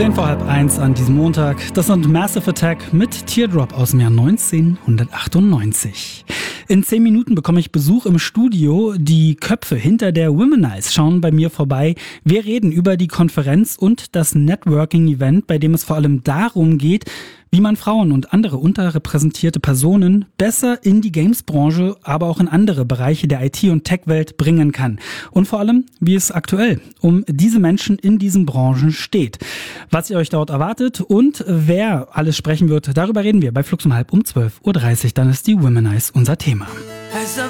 10:10 an diesem Montag. Das sind Massive Attack mit Teardrop aus dem Jahr 1998. In 10 Minuten bekomme ich Besuch im Studio. Die Köpfe hinter der Womanize schauen bei mir vorbei. Wir reden über die Konferenz und das Networking-Event, bei dem es vor allem darum geht, wie man Frauen und andere unterrepräsentierte Personen besser in die Games-Branche, aber auch in andere Bereiche der IT- und Tech-Welt bringen kann. Und vor allem, wie es aktuell um diese Menschen in diesen Branchen steht. Was ihr euch dort erwartet und wer alles sprechen wird, darüber reden wir bei Flux um 11:30 Uhr. Dann ist die Womanize unser Thema.